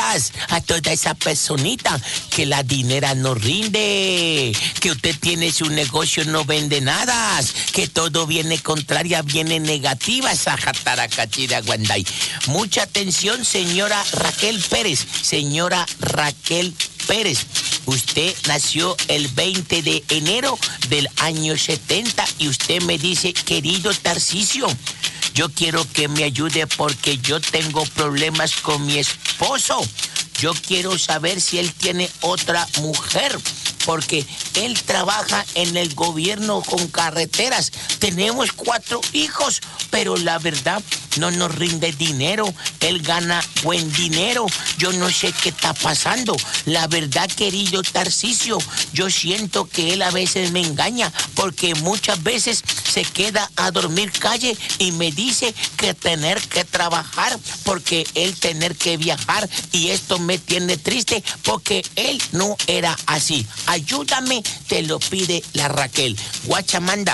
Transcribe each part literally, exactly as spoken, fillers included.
personitas, a toda esa personita que la dinera no rinde, que usted tiene su negocio, no vende nada, que todo viene contraria, viene negativa, Sajataracachira Guanday. Mucha atención, señora Raquel Pérez, señora Raquel Pérez. Usted nació el veinte de enero del año setenta y usted me dice, querido Tarcisio, yo quiero que me ayude porque yo tengo problemas con mi esposo. Yo quiero saber si él tiene otra mujer, porque él trabaja en el gobierno con carreteras. Tenemos cuatro hijos, pero la verdad no nos rinde dinero. Él gana buen dinero. Yo no sé qué está pasando. La verdad, querido Tarcisio, yo siento que él a veces me engaña, porque muchas veces se queda a dormir calle y me dice que tener que trabajar, porque él tener que viajar, y esto me tiene triste porque él no era así. Ayúdame, te lo pide la Raquel. Guachamanda,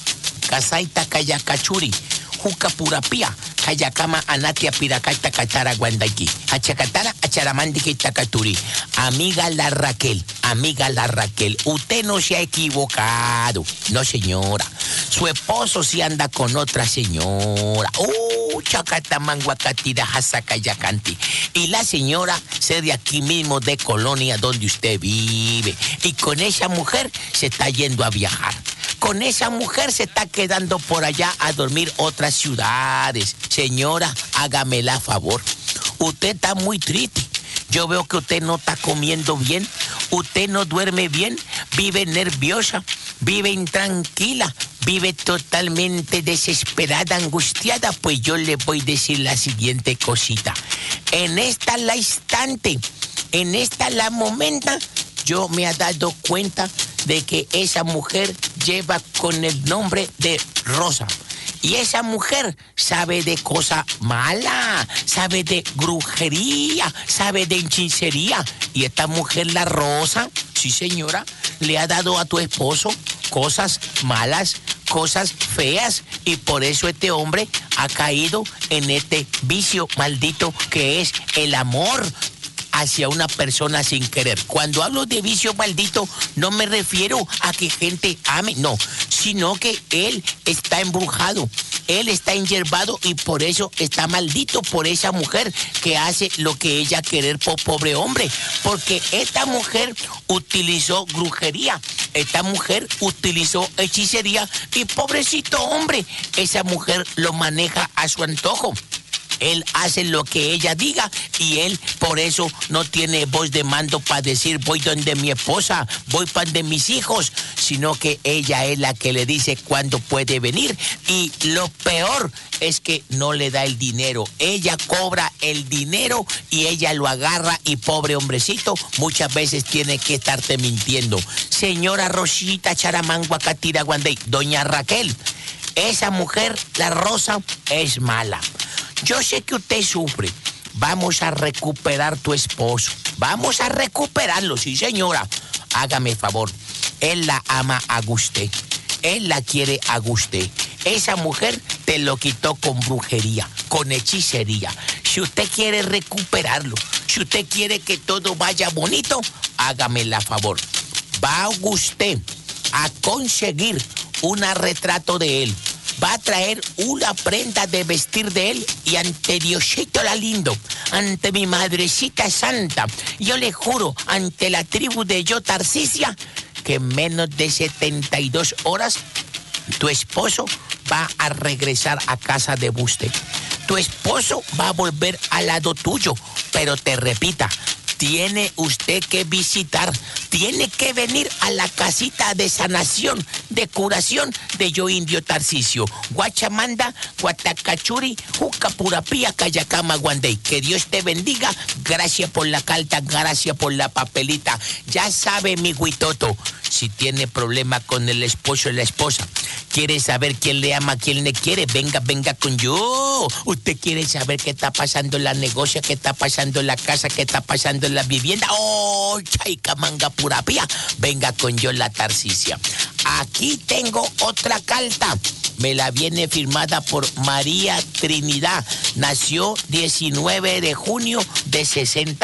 Casaita Kayakachuri, Juca Purapía, Kayakama Anatia Piracaita Catara Guandaiki, Achacatara Acharamandiki Takaturi. Amiga la Raquel, amiga la Raquel, usted no se ha equivocado. No, señora. Su esposo sí anda con otra señora. ¡Uh! Chacatamanguacatira Hasakayacanti. Y la señora se de aquí mismo de Colonia, donde usted vive. Y con esa mujer se está yendo a viajar. Con esa mujer se está quedando por allá a dormir otras ciudades. Señora, hágamela a favor. Usted está muy triste. Yo veo que usted no está comiendo bien. Usted no duerme bien. Vive nerviosa. Vive intranquila. Vive totalmente desesperada, angustiada. Pues yo le voy a decir la siguiente cosita. En esta la instante, en esta la momenta, yo me he dado cuenta de que esa mujer lleva con el nombre de Rosa. Y esa mujer sabe de cosa mala, sabe de brujería, sabe de hechicería. Y esta mujer, la Rosa, sí señora, le ha dado a tu esposo cosas malas, cosas feas. Y por eso este hombre ha caído en este vicio maldito que es el amor hacia una persona sin querer. Cuando hablo de vicio maldito, no me refiero a que gente ame, no, sino que él está embrujado, él está enyerbado y por eso está maldito por esa mujer que hace lo que ella quiere por pobre hombre, porque esta mujer utilizó brujería, esta mujer utilizó hechicería y pobrecito hombre, esa mujer lo maneja a su antojo. Él hace lo que ella diga y él por eso no tiene voz de mando para decir voy donde mi esposa, voy para donde mis hijos, sino que ella es la que le dice cuándo puede venir. Y lo peor es que no le da el dinero. Ella cobra el dinero y ella lo agarra y pobre hombrecito muchas veces tiene que estarte mintiendo. Señora Rosita Charamanguacatira Guandey, doña Raquel, esa mujer, la Rosa, es mala. Yo sé que usted sufre. Vamos a recuperar tu esposo. Vamos a recuperarlo, sí señora. Hágame favor. Él la ama a usted. Él la quiere a usted. Esa mujer te lo quitó con brujería, con hechicería. Si usted quiere recuperarlo, si usted quiere que todo vaya bonito, hágame la favor. Va usted a conseguir un retrato de él. Va a traer una prenda de vestir de él y ante Diosito la lindo, ante mi madrecita santa, yo le juro ante la tribu de yo Tarcisia que en menos de setenta y dos horas tu esposo va a regresar a casa de usted. Tu esposo va a volver al lado tuyo, pero te repita, tiene usted que visitar, tiene que venir a la casita de sanación, de curación de Yo Indio Tarcisio. Guachamanda, Guatacachuri, Jucapurapía, Cayacama, Guandey. Que Dios te bendiga. Gracias por la carta, gracias por la papelita. Ya sabe mi Huitoto, si tiene problema con el esposo y la esposa, quiere saber quién le ama, quién le quiere, venga, venga con yo. Usted quiere saber qué está pasando en la negocia, qué está pasando en la casa, qué está pasando en la vivienda. ¡Oh, Chaicamanga Purapía! Venga con yo la Tarcisia. Aquí tengo otra carta. Me la viene firmada por María Trinidad. Nació diecinueve de junio de sesenta.